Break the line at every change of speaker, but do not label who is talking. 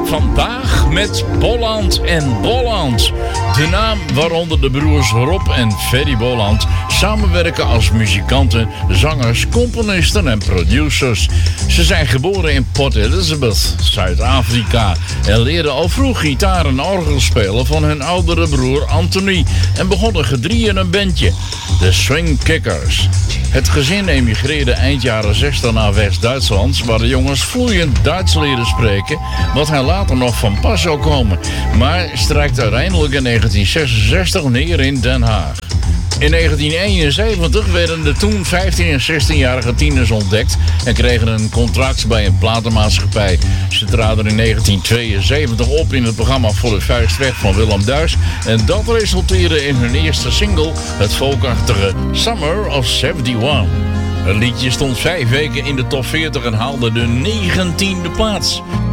vandaag met Bolland en Bolland. De naam waaronder de broers Rob en Ferry Bolland samenwerken als muzikanten, zangers, componisten en producers. Ze zijn geboren in Port Elizabeth, Zuid-Afrika en leerden al vroeg gitaar en orgel spelen van hun oudere broer Anthony en begonnen gedrieën een bandje, de Swing Kickers. Het gezin emigreerde eind jaren 60 naar West-Duitsland, waar de jongens vloeiend Duits leren spreken, wat hen later nog van pas zou komen, maar strijkt uiteindelijk in 1966 neer in Den Haag. In 1971 werden de toen 15- en 16-jarige tieners ontdekt en kregen een contract bij een platenmaatschappij. Ze traden in 1972 op in het programma Voor de Vuist Weg van Willem Duis en dat resulteerde in hun eerste single, het folkachtige Summer of '71. Het liedje stond 5 weken in de top 40 en haalde de 19e plaats.